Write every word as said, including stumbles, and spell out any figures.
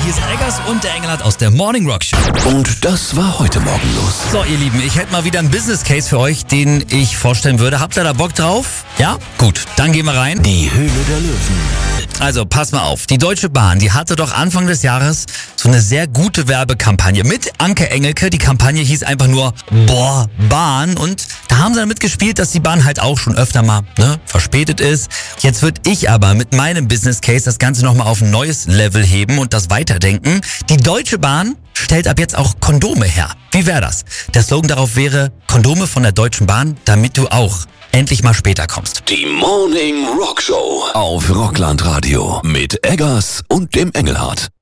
Hier ist Eggers und der Engelhardt aus der Morning Rock Show. Und das war heute Morgen los. So, ihr Lieben, ich hätte mal wieder einen Business Case für euch, den ich vorstellen würde. Habt ihr da Bock drauf? Ja? Gut, dann gehen wir rein. Die Höhle der Löwen. Also, pass mal auf. Die Deutsche Bahn, die hatte doch Anfang des Jahres so eine sehr gute Werbekampagne mit Anke Engelke. Die Kampagne hieß einfach nur Boah, Bahn. Und da haben sie damit gespielt, dass die Bahn halt auch schon öfter mal ne, verspätet ist. Jetzt würde ich aber mit meinem Business Case das Ganze nochmal auf ein neues Level heben und das weiterdenken. Die Deutsche Bahn stellt ab jetzt auch Kondome her. Wie wäre das? Der Slogan darauf wäre Kondome von der Deutschen Bahn, damit du auch endlich mal später kommst. Die Morning Rock Show auf Rockland Radio mit Eggers und dem Engelhardt.